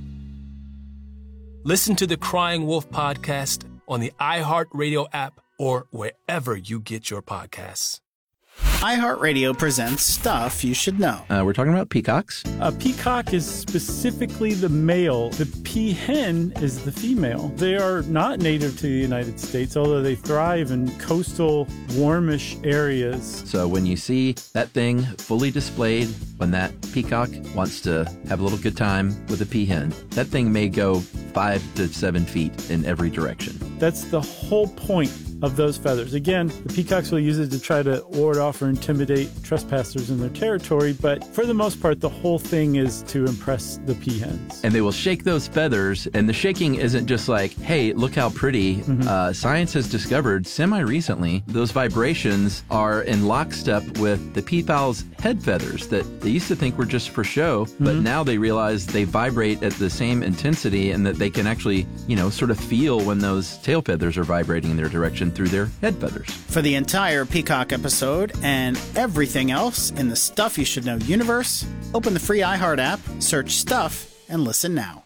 Listen to the Crying Wolf Podcast on the iHeartRadio app or wherever you get your podcasts. iHeartRadio presents Stuff You Should Know. Uh, we're talking about peacocks. A peacock is specifically the male. The peahen is the female. They are not native to the United States, although they thrive in coastal, warmish areas. So when you see that thing fully displayed, when that peacock wants to have a little good time with a peahen, that thing may go five to seven feet in every direction. That's the whole point of those feathers. Again, the peacocks will use it to try to ward off or intimidate trespassers in their territory, but for the most part, the whole thing is to impress the peahens. And they will shake those feathers, and the shaking isn't just like, hey, look how pretty. Mm-hmm. Uh, science has discovered semi-recently those vibrations are in lockstep with the peafowl's head feathers that they used to think were just for show, mm-hmm. but now they realize they vibrate at the same intensity and that they can actually, you know, sort of feel when those tail feathers are vibrating in their direction through their head feathers. For the entire Peacock episode and everything else in the Stuff You Should Know universe, open the free iHeart app, search Stuff, and listen now.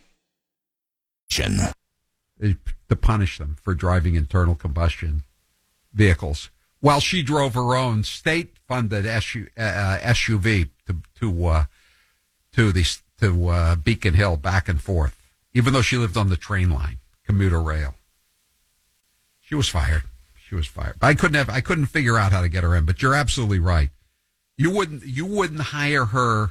To punish them for driving internal combustion vehicles while she drove her own state-funded S U, uh, S U V to to uh, to the to uh, Beacon Hill back and forth, even though she lived on the train line, commuter rail. She was fired. She was fired. I couldn't have. I couldn't figure out how to get her in. But you're absolutely right. You wouldn't. You wouldn't hire her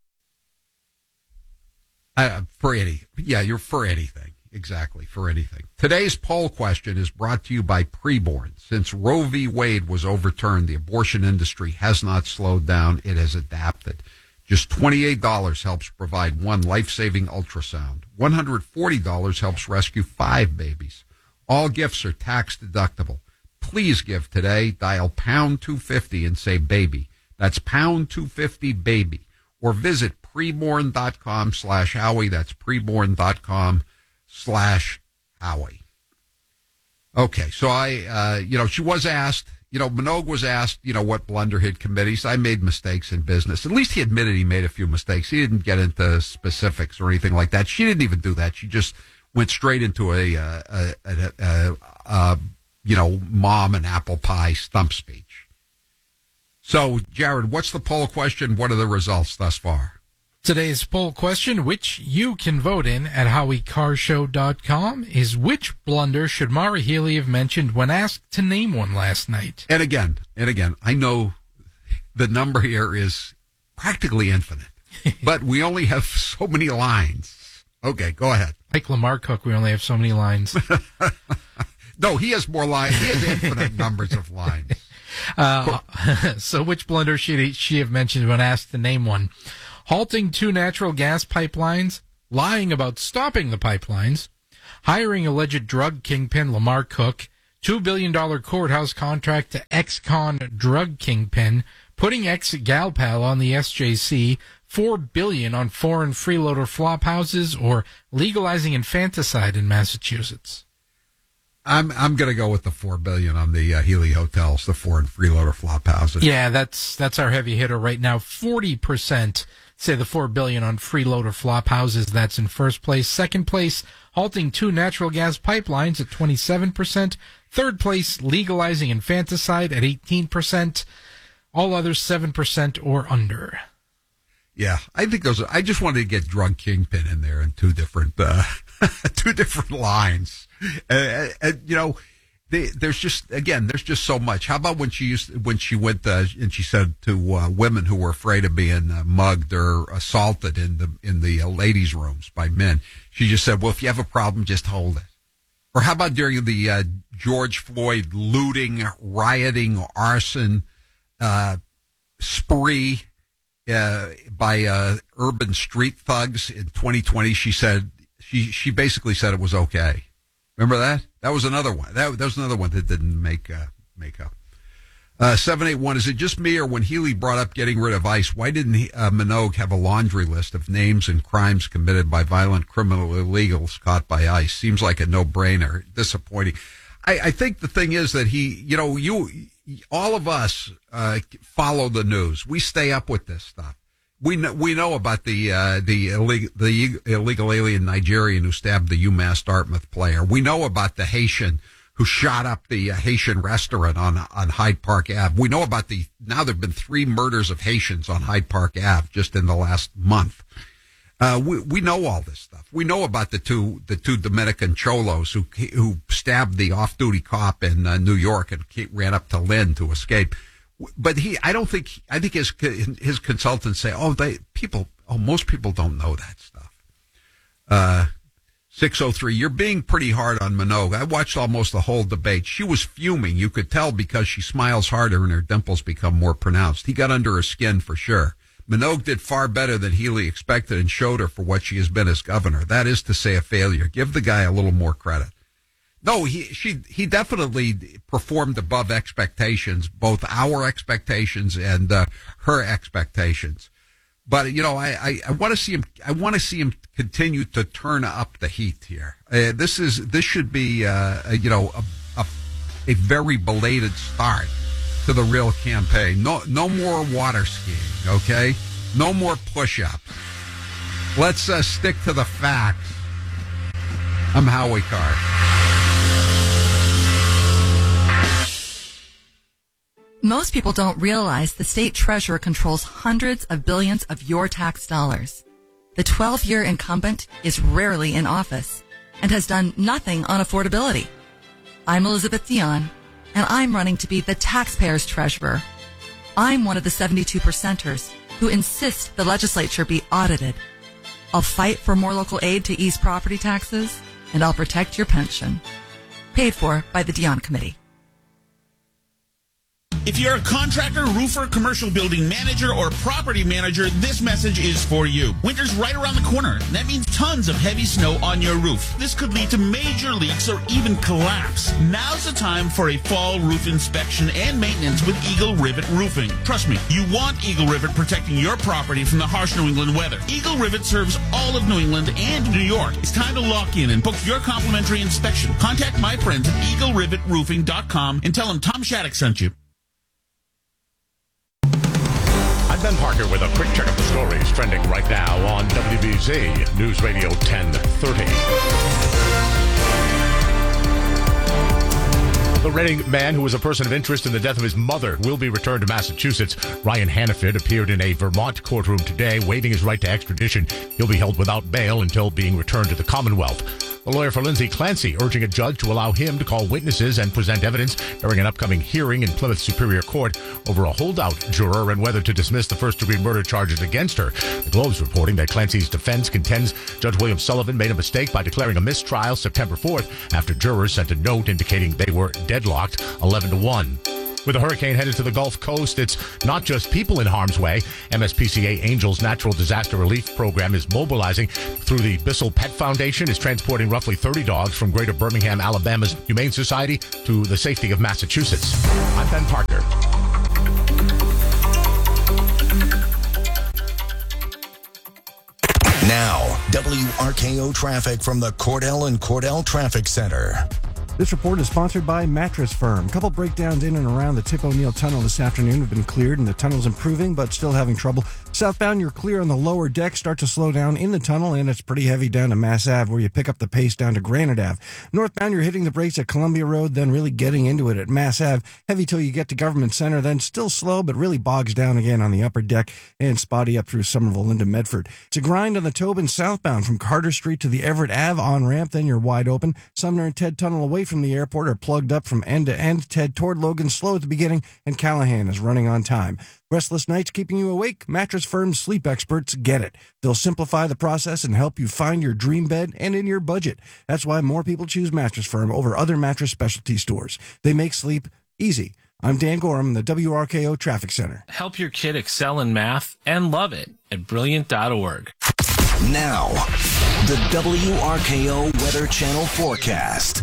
uh, for any. Yeah, you're for anything. Exactly, for anything. Today's poll question is brought to you by Preborn. Since Roe v. Wade was overturned, the abortion industry has not slowed down. It has adapted. Just twenty-eight dollars helps provide one life-saving ultrasound. one hundred forty dollars helps rescue five babies. All gifts are tax deductible. Please give today. Dial pound two fifty and say baby. That's pound two fifty baby. Or visit preborn.com slash Howie. That's preborn.com slash Howie. Okay, so I, uh, you know, she was asked, you know, Minogue was asked, you know, what blunder he'd committed. He said, I made mistakes in business. At least he admitted he made a few mistakes. He didn't get into specifics or anything like that. She didn't even do that. She just went straight into a, uh, a, a, a, a you know, mom and apple pie stump speech. So, Jared, what's the poll question? What are the results thus far? Today's poll question, which you can vote in at howie car show dot com, is which blunder should Maura Healey have mentioned when asked to name one last night? And again, and again, I know the number here is practically infinite, but we only have so many lines. Okay, go ahead. Like Lamar Cook, we only have so many lines. No, he has more lines. He has infinite numbers of lines. Uh, so which blunder should she have mentioned when asked to name one? Halting two natural gas pipelines, lying about stopping the pipelines, hiring alleged drug kingpin Lamar Cook, two billion dollars courthouse contract to ex-con drug kingpin, putting ex-Gal Pal on the S J C, four billion dollars on foreign freeloader flop houses, or legalizing infanticide in Massachusetts. I'm I'm going to go with the four billion dollars on the uh, Healey hotels, the foreign freeloader flop houses. Yeah, that's that's our heavy hitter right now. forty percent say the four billion dollars on freeloader flop houses. That's in first place. Second place, halting two natural gas pipelines at twenty-seven percent. Third place, legalizing infanticide at eighteen percent. All others seven percent or under. Yeah, I think those. I just wanted to get drug kingpin in there in two different, uh, two different lines. Uh, and, you know, they, there's just again, there's just so much. How about when she used when she went uh, and she said to uh, women who were afraid of being uh, mugged or assaulted in the in the uh, ladies' rooms by men, she just said, "Well, if you have a problem, just hold it." Or how about during the uh, George Floyd looting, rioting, arson uh, spree? Uh, by uh, urban street thugs in twenty twenty, she said she she basically said it was okay. Remember that? That was another one. That, that was another one that didn't make uh, make up. Uh, seven eight one. Is it just me, or when Healey brought up getting rid of ICE, why didn't he, uh, Minogue have a laundry list of names and crimes committed by violent criminal illegals caught by ICE? Seems like a no brainer. Disappointing. I, I think the thing is that he, you know, you. All of us uh, follow the news. We stay up with this stuff. We know, we know about the uh, the illegal the illegal alien Nigerian who stabbed the UMass Dartmouth player. We know about the Haitian who shot up the uh, Haitian restaurant on on Hyde Park Avenue. We know about the now there've been three murders of Haitians on Hyde Park Avenue just in the last month. Uh, we, we know all this stuff. We know about the two, the two Dominican cholos who, who stabbed the off-duty cop in uh, New York and ran up to Lynn to escape. But he, I don't think, I think his, his consultants say, oh, they, people, oh, most people don't know that stuff. Uh, six oh three, you're being pretty hard on Minogue. I watched almost the whole debate. She was fuming. You could tell because she smiles harder and her dimples become more pronounced. He got under her skin for sure. Minogue did far better than Healey expected and showed her for what she has been as governor. That is to say a failure. Give the guy a little more credit. No, he she he definitely performed above expectations, both our expectations and uh, her expectations. But you know, I, I, I want to see him. I want to see him continue to turn up the heat here. Uh, this is this should be uh, a, you know a, a a very belated start to the real campaign. No, no more water skiing, okay? No more push-ups. Let's uh, stick to the facts. I'm Howie Carr. Most people don't realize the state treasurer controls hundreds of billions of your tax dollars. The twelve-year incumbent is rarely in office and has done nothing on affordability. I'm Elizabeth Dion, and I'm running to be the taxpayer's treasurer. I'm one of the seventy-two percenters who insist the legislature be audited. I'll fight for more local aid to ease property taxes, and I'll protect your pension. Paid for by the Dion Committee. If you're a contractor, roofer, commercial building manager, or property manager, this message is for you. Winter's right around the corner. That means tons of heavy snow on your roof. This could lead to major leaks or even collapse. Now's the time for a fall roof inspection and maintenance with Eagle Rivet Roofing. Trust me, you want Eagle Rivet protecting your property from the harsh New England weather. Eagle Rivet serves all of New England and New York. It's time to lock in and book your complimentary inspection. Contact my friends at eagle rivet roofing dot com and tell them Tom Shattuck sent you. I'm Ben Parker with a quick check of the stories trending right now on W B Z News Radio ten thirty. The Reading man who was a person of interest in the death of his mother will be returned to Massachusetts. Ryan Hannaford appeared in a Vermont courtroom today, waiving his right to extradition. He'll be held without bail until being returned to the Commonwealth. The lawyer for Lindsay Clancy urging a judge to allow him to call witnesses and present evidence during an upcoming hearing in Plymouth Superior Court over a holdout juror and whether to dismiss the first-degree murder charges against her. The Globe's reporting that Clancy's defense contends Judge William Sullivan made a mistake by declaring a mistrial September fourth after jurors sent a note indicating they were deadlocked eleven to one. With a hurricane headed to the Gulf Coast, it's not just people in harm's way. M S P C A Angels Natural Disaster Relief Program is mobilizing through the Bissell Pet Foundation, is transporting roughly thirty dogs from Greater Birmingham, Alabama's Humane Society to the safety of Massachusetts. I'm Ben Parker. Now, W R K O traffic from the Cordell and Cordell Traffic Center. This report is sponsored by Mattress Firm. A couple breakdowns in and around the Tip O'Neill Tunnel this afternoon have been cleared, and the tunnel's improving, but still having trouble. Southbound, you're clear on the lower deck. Start to slow down in the tunnel, and it's pretty heavy down to Mass Ave, where you pick up the pace down to Granite Ave. Northbound, you're hitting the brakes at Columbia Road, then really getting into it at Mass Ave. Heavy till you get to Government Center, then still slow, but really bogs down again on the upper deck, and spotty up through Somerville into Medford. It's a grind on the Tobin southbound from Carter Street to the Everett Ave on-ramp, then you're wide open. Sumner and Ted Tunnel away from the airport are plugged up from end to end. Ted toward Logan slow at the beginning, and Callahan is running on time. Restless nights keeping you awake? Mattress Firm's sleep experts get it. They'll simplify the process and help you find your dream bed and in your budget. That's why more people choose Mattress Firm over other mattress specialty stores. They make sleep easy. I'm Dan Gorham, the W R K O Traffic Center. Help your kid excel in math and love it at brilliant dot org. Now, the W R K O Weather Channel forecast.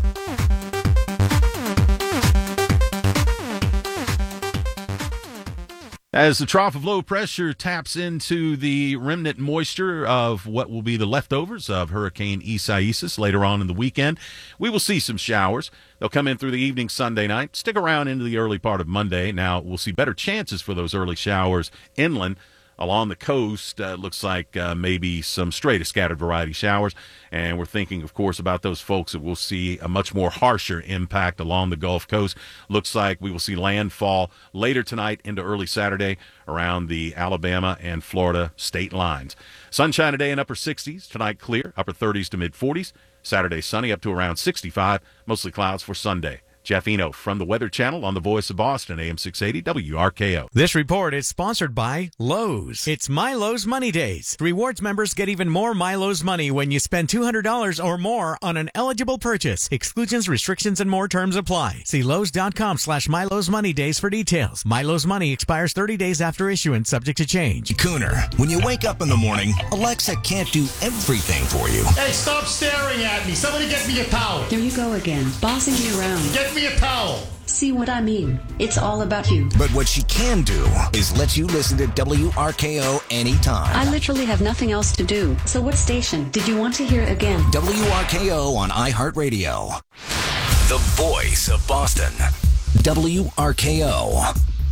As the trough of low pressure taps into the remnant moisture of what will be the leftovers of Hurricane Isaias later on in the weekend, we will see some showers. They'll come in through the evening Sunday night, stick around into the early part of Monday. Now, we'll see better chances for those early showers inland. Along the coast, uh, looks like uh, maybe some straight scattered variety showers. And we're thinking, of course, about those folks that will see a much more harsher impact along the Gulf Coast. Looks like we will see landfall later tonight into early Saturday around the Alabama and Florida state lines. Sunshine today in upper sixties. Tonight clear, upper thirties to mid forties. Saturday sunny up to around sixty-five. Mostly clouds for Sunday. Jeff Eno from the Weather Channel on the Voice of Boston, A M six eighty W R K O. This report is sponsored by Lowe's. It's Milo's Money Days. Rewards members get even more Milo's money when you spend two hundred dollars or more on an eligible purchase. Exclusions, restrictions, and more terms apply. See Lowe's.com slash Milo's Money Days for details. Milo's money expires thirty days after issuance, subject to change. Cooner, when you wake up in the morning, Alexa can't do everything for you. Hey, stop staring at me. Somebody get me a towel. There you go again, bossing me around. Get me a towel. See what I mean? It's all about you. But what she can do is let you listen to W R K O anytime. I literally have nothing else to do. So what station did you want to hear again? W R K O on iHeartRadio. The voice of Boston. W R K O.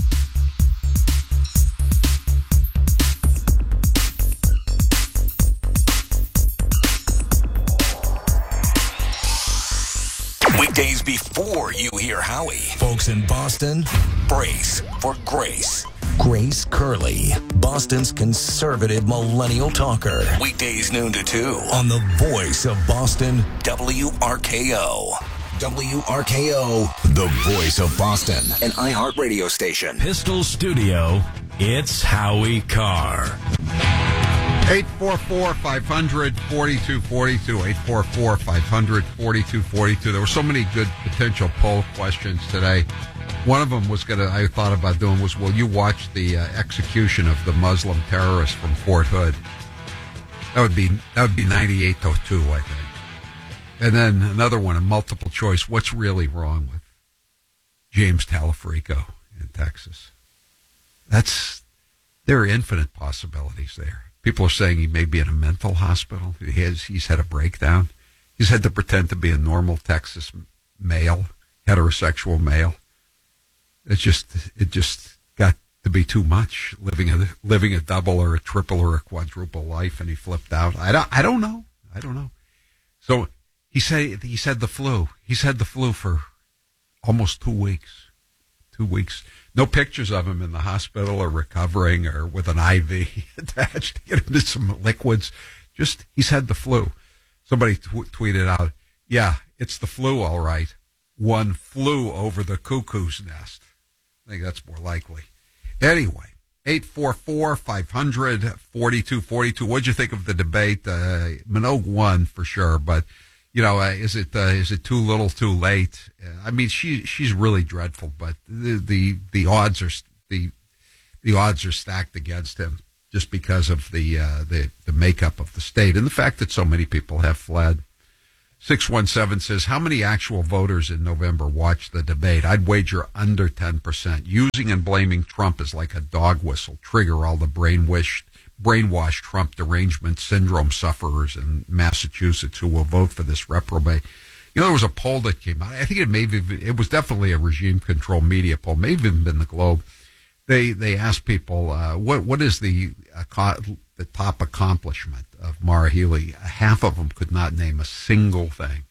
Weekdays before you hear Howie. Folks in Boston, brace for Grace. Grace Curley, Boston's conservative millennial talker. Weekdays noon to two on the Voice of Boston, W R K O. W R K O, the Voice of Boston, an iHeartRadio station. Pistol Studio, it's Howie Carr. eight four four, five hundred, forty-two forty-two, eight four four, five hundred, forty-two forty-two. There were so many good potential poll questions today. One of them was going to, I thought about doing was, will you watch the uh, execution of the Muslim terrorist from Fort Hood? That would be, that would be ninety-eight to two, I think. And then another one, a multiple choice. What's really wrong with James Talafrico in Texas? That's, there are infinite possibilities there. People are saying he may be in a mental hospital. He has, he's had a breakdown. He's had to pretend to be a normal Texas male, heterosexual male. It's just, it just got to be too much, living a, living a double or a triple or a quadruple life, and he flipped out. I don't, I don't know. I don't know. So he said, he said the flu. He's had the flu for almost two weeks. Two weeks. No pictures of him in the hospital or recovering or with an I V attached to get him to some liquids. Just, he's had the flu. Somebody t- tweeted out, yeah, it's the flu, all right. One flew over the cuckoo's nest. I think that's more likely. Anyway, eight four four, five hundred, forty-two forty-two. What'd you think of the debate? Uh, Minogue won for sure, but, you know, uh, is it uh, is it too little, too late? Uh, I mean, she she's really dreadful, but the the, the odds are the the odds are stacked against him just because of the uh, the the makeup of the state and the fact that so many people have fled. six one seven says, how many actual voters in November watched the debate? I'd wager under ten percent. Using and blaming Trump is like a dog whistle. Trigger all the brainwashed, brainwashed Trump derangement syndrome sufferers in Massachusetts who will vote for this reprobate. You know, there was a poll that came out. I think it may have, it was definitely a regime control media poll, may have even been the Globe. They they asked people, uh, what what is the uh, the top accomplishment of Maura Healey? Half of them could not name a single thing.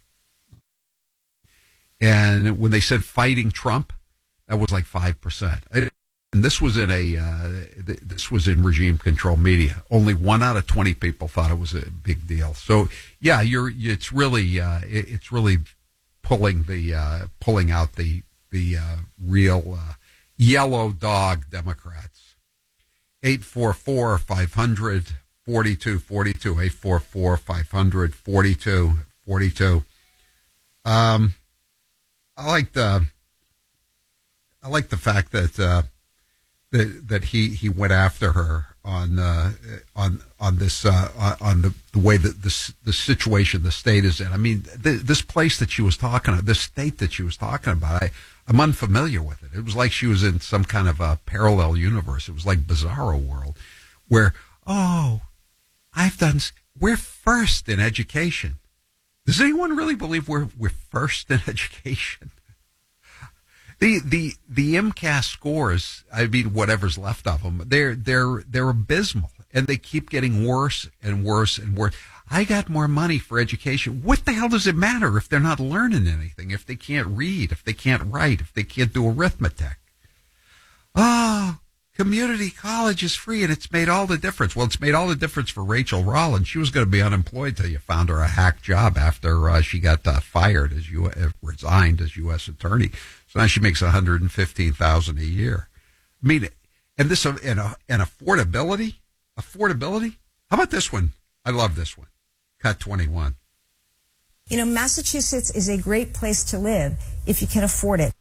And when they said fighting Trump, that was like five percent. And this was in a uh, this was in regime control media. Only one out of twenty people thought it was a big deal. So yeah, you're it's really uh, it's really pulling the uh, pulling out the the uh, real uh, yellow dog Democrats. eight four four, five hundred, forty-two forty-two. eight four four, five hundred, forty-two forty-two. Um, I like the, I like the fact that, uh, that, that he, he went after her on, uh, on, on this, uh, on the, the way that this, the situation the state is in. I mean, th- this place that she was talking about, this state that she was talking about, I, I'm unfamiliar with it. It was like she was in some kind of a parallel universe. It was like Bizarro World where, oh, I've done, we're first in education. Does anyone really believe we're, we're first in education? The, the, the MCAS scores, I mean, whatever's left of them, they're, they're, they're abysmal and they keep getting worse and worse and worse. I got more money for education. What the hell does it matter if they're not learning anything, if they can't read, if they can't write, if they can't do arithmetic? Oh, community college is free and it's made all the difference. Well, it's made all the difference for Rachel Rollins. She was going to be unemployed till you found her a hack job after uh, she got uh, fired as you uh, resigned as U S attorney. So now she makes one hundred fifteen thousand dollars a year. I mean, and this uh, and, uh, and affordability, affordability. How about this one? I love this one. Cut twenty-one. You know, Massachusetts is a great place to live if you can afford it.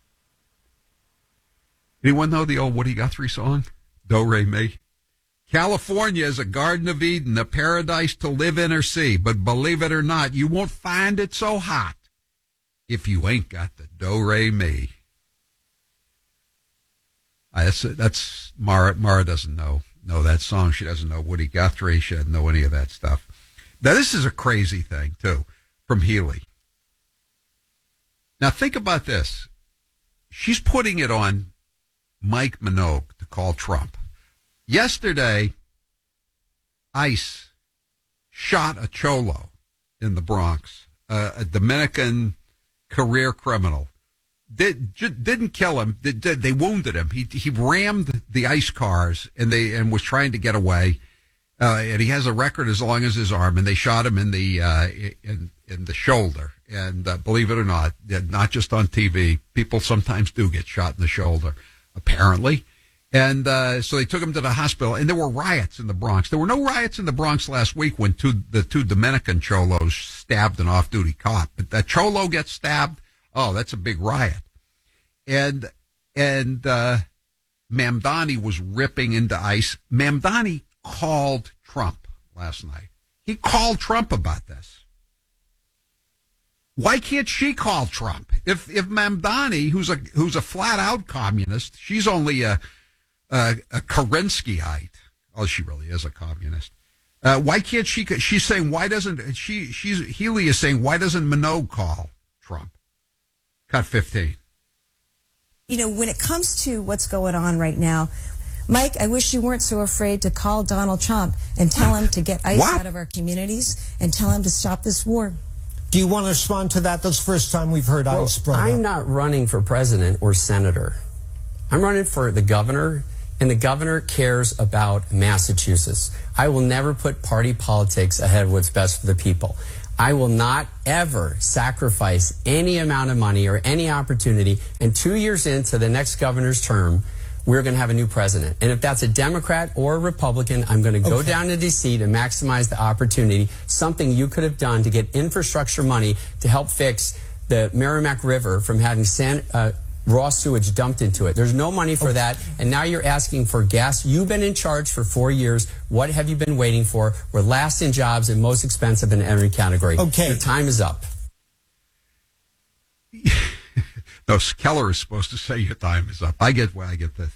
Anyone know the old Woody Guthrie song? Do, re, mi. California is a Garden of Eden, a paradise to live in or see. But believe it or not, you won't find it so hot if you ain't got the do, re, mi. Uh, that's, that's Mara. Mara doesn't know, know that song. She doesn't know Woody Guthrie. She doesn't know any of that stuff. Now, this is a crazy thing, too, from Healey. Now, think about this. She's putting it on Mike Minogue to call Trump. Yesterday, ICE shot a cholo in the Bronx, uh, a Dominican career criminal. Did, didn't kill him. Did, did, they wounded him. He he rammed the ICE cars and they and was trying to get away. Uh, and he has a record as long as his arm. And they shot him in the uh, in in the shoulder. And uh, believe it or not, not just on T V, people sometimes do get shot in the shoulder, apparently. And uh, so they took him to the hospital. And there were riots in the Bronx. There were no riots in the Bronx last week when two the two Dominican cholos stabbed an off-duty cop. But that cholo gets stabbed. Oh, that's a big riot. And, and, uh, Mamdani was ripping into ICE. Mamdani called Trump last night. He called Trump about this. Why can't she call Trump? If, if Mamdani, who's a, who's a flat out communist, she's only a, a, a Kerenskyite. Oh, she really is a communist. Uh, why can't she, she's saying, why doesn't she, she's, Healey is saying, why doesn't Minogue call Trump? Cut fifteen. You know, when it comes to what's going on right now, Mike, I wish you weren't so afraid to call Donald Trump and tell him to get ICE what? out of our communities and tell him to stop this war. Do you want to respond to that? That's the first time we've heard well, ICE brought I'm up. not running for president or senator. I'm running for the governor, and the governor cares about Massachusetts. I will never put party politics ahead of what's best for the people. I will not ever sacrifice any amount of money or any opportunity. And two years into the next governor's term, we're going to have a new president. And if that's a Democrat or a Republican, I'm going to go Okay. down to D C to maximize the opportunity, something you could have done to get infrastructure money to help fix the Merrimack River from having san, uh, raw sewage dumped into it. There's no money for Okay. that. And now you're asking for gas. You've been in charge for four years. What have you been waiting for? We're last in jobs and most expensive in every category. Okay. Your time is up. No, Keller is supposed to say your time is up. I get why I get this.